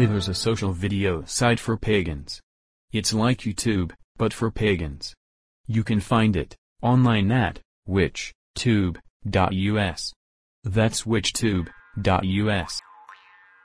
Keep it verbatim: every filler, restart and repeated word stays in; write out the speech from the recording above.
Finally, there's a social video site for pagans. It's like YouTube, but for pagans. You can find it online at witch tube dot U S. That's witch tube dot U S.